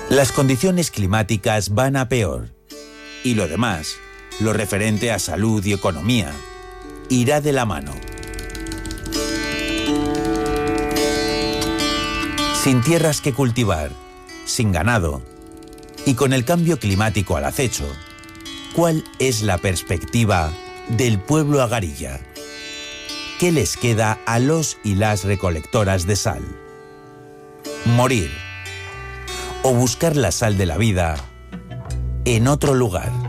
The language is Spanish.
Las condiciones climáticas van a peor. Y lo demás, lo referente a salud y economía, irá de la mano. Sin tierras que cultivar, sin ganado y con el cambio climático al acecho, ¿cuál es la perspectiva del pueblo agarilla? ¿Qué les queda a los y las recolectoras de sal? ¿Morir o buscar la sal de la vida en otro lugar?